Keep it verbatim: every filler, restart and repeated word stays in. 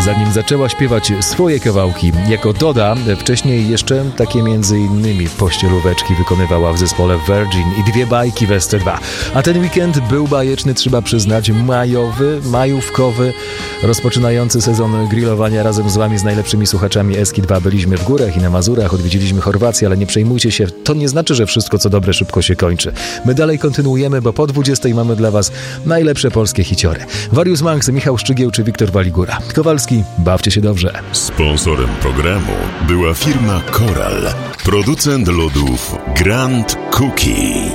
zanim zaczęła śpiewać swoje kawałki jako Doda. Wcześniej jeszcze takie między innymi pościelóweczki wykonywała w zespole Virgin i dwie bajki w S C dwa. A ten weekend był bajeczny, trzeba przyznać, majowy, majówkowy, rozpoczynający sezon grillowania razem z wami, z najlepszymi słuchaczami Eski dwa. Byliśmy w górach i na Mazurach, odwiedziliśmy Chorwację, ale nie przejmujcie się, to nie znaczy, że wszystko co dobre szybko się kończy. My dalej kontynuujemy, bo po dwudziestej mamy dla was najlepsze polskie hiciory. Warius Manx, Michał Szczygieł czy Wiktor Waligura. Kowalski, bawcie się dobrze. Sponsorem programu była firma Koral, producent lodów Grand Cookie.